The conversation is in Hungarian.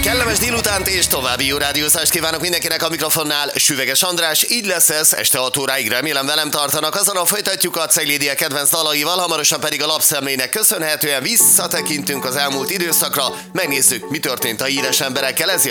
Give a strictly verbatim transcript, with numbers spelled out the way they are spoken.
Kellemes délutánt és további jó rádiózást kívánok mindenkinek, a mikrofonnál Süveges András. Így lesz ez este hat óráig, remélem velem tartanak. Azonnal folytatjuk a Ceglédia kedvenc dalaival, hamarosan pedig a lapszemlének köszönhetően visszatekintünk az elmúlt időszakra, megnézzük, mi történt a híres emberekkel. Ez